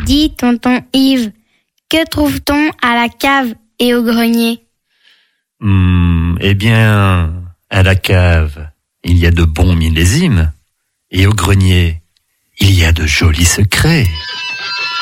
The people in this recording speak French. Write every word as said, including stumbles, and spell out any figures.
Dis, tonton Yves, que trouve-t-on à la cave et au grenier ? Hum, eh bien, à la cave, il y a de bons millésimes. Et au grenier, il y a de jolis secrets.